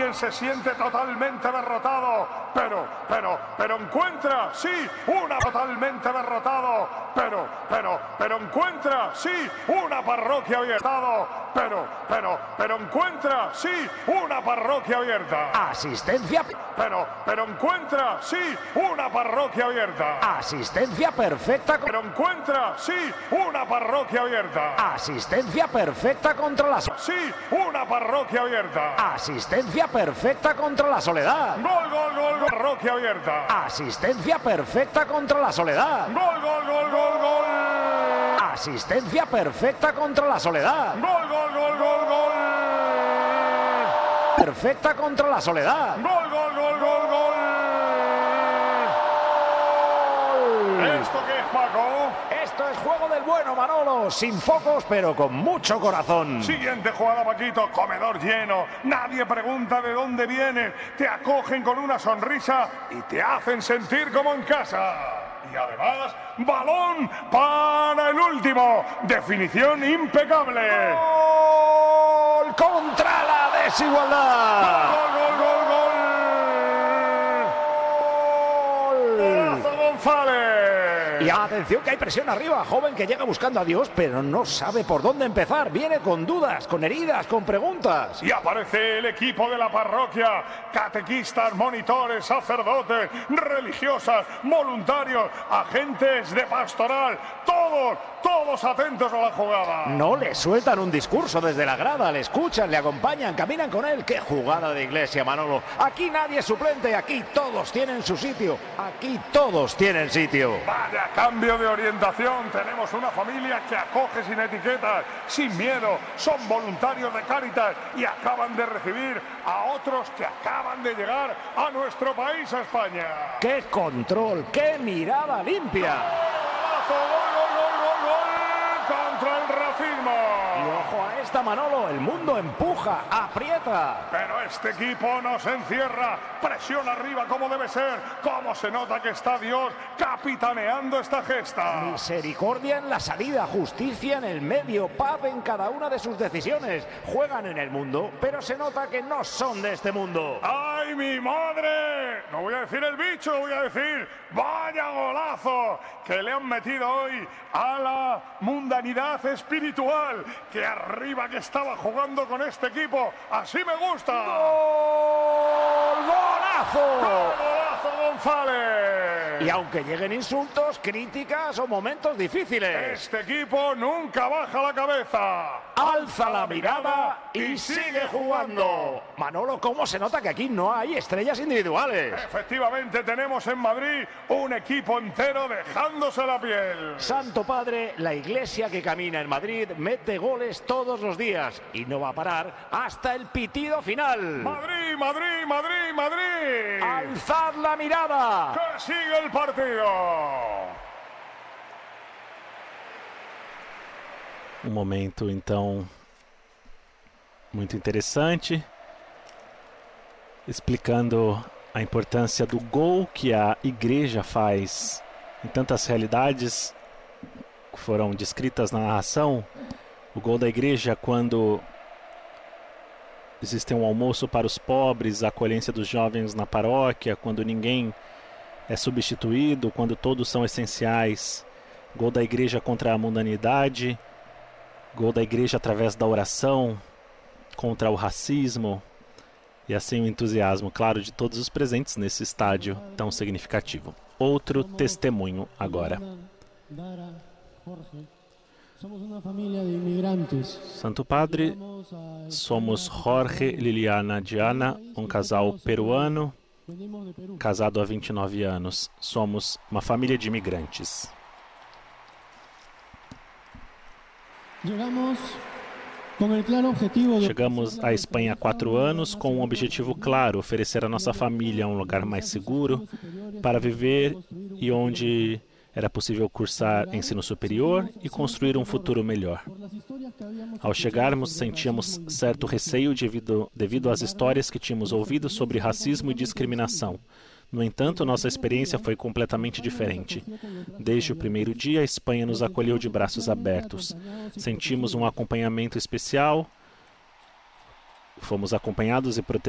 También se siente totalmente derrotado, pero encuentra, sí, una totalmente derrotado, pero encuentra, sí, una parroquia abierta, pero encuentra, sí, una parroquia abierta. Asistencia. Pero encuentra, sí, una parroquia abierta. Asistencia perfecta. Pero encuentra, sí, una parroquia abierta. Asistencia perfecta contra la Sí, una parroquia abierta. Asistencia perfecta contra la soledad. Gol, gol, gol, gol. Parroquia abierta. Asistencia perfecta contra la soledad. Gol, gol, gol, gol, gol. Asistencia perfecta contra la soledad. Gol, gol, gol, gol, gol. Perfecta contra la soledad. Gol, gol, gol, gol, gol. ¿Esto qué es, Paco? Esto es juego del bueno, Manolo. Sin focos, pero con mucho corazón. Siguiente jugada, Paquito. Comedor lleno. Nadie pregunta de dónde viene. Te acogen con una sonrisa y te hacen sentir como en casa. Y además, balón para el último. Definición impecable. ¡Gol contra la desigualdad! ¡Gol, gol, gol, gol! ¡Golazo, González! Y atención que hay presión arriba. Joven que llega buscando a Dios, pero no sabe por dónde empezar. Viene con dudas, con heridas, con preguntas. Y aparece el equipo de la parroquia. Catequistas, monitores, sacerdotes, religiosas, voluntarios, agentes de pastoral. Todos atentos a la jugada. No le sueltan un discurso desde la grada. Le escuchan, le acompañan, caminan con él. ¡Qué jugada de iglesia, Manolo! Aquí nadie es suplente. Aquí todos tienen su sitio. Aquí todos tienen sitio. Vaya cambio de orientación. Tenemos una familia que acoge sin etiquetas, sin miedo. Son voluntarios de Cáritas y acaban de recibir a otros que acaban de llegar a nuestro país, a España. ¡Qué control! ¡Qué mirada limpia! ¡Gol, gol, gol, gol, gol! ¡Contra el racismo! Y ojo a esta, Manolo. El mundo empuja, aprieta. Pero este equipo nos encierra. Presión arriba como debe ser. Cómo se nota que está Dios capitaneando esta gesta. Misericordia en la salida, justicia en el medio, paz en cada una de sus decisiones. Juegan en el mundo, pero se nota que no son de este mundo. ¡Ay, mi madre! No voy a decir el bicho, voy a decir ¡vaya golazo! Que le han metido hoy a la mundanidad espiritual. Que arriba que estaba jugando con este equipo. ¡Así me gusta! ¡Gol! ¡Golazo! ¡Golazo, González! Y aunque lleguen insultos, críticas o momentos difíciles, este equipo nunca baja la cabeza. Alza la mirada y sigue jugando. Manolo, ¿cómo se nota que aquí no hay estrellas individuales? Efectivamente, tenemos en Madrid un equipo entero dejándose la piel. Santo Padre, la iglesia que camina en Madrid mete goles todos los días y no va a parar hasta el pitido final. Madrid, Madrid, Madrid, Madrid. ¡Alzad la mirada! ¡Que sigue el partido! Momento, então, muito interessante, explicando a importância do gol que a igreja faz em tantas realidades que foram descritas na narração. O gol da igreja quando existe um almoço para os pobres, a acolhência dos jovens na paróquia, quando ninguém é substituído, quando todos são essenciais. Gol da igreja contra a mundanidade. Gol da igreja através da oração contra o racismo e assim o entusiasmo, claro, de todos os presentes nesse estádio tão significativo. Outro testemunho agora. Santo Padre, somos Jorge, Liliana, Diana, um casal peruano, casado há 29 anos. Somos uma família de imigrantes. Chegamos à Espanha há 4 anos com um objetivo claro: oferecer à nossa família um lugar mais seguro para viver e onde era possível cursar ensino superior e construir um futuro melhor. Ao chegarmos, sentíamos certo receio devido às histórias que tínhamos ouvido sobre racismo e discriminação. No entanto, nossa experiência foi completamente diferente. Desde o primeiro dia, a Espanha nos acolheu de braços abertos. Sentimos um acompanhamento especial, fomos acompanhados e protegidos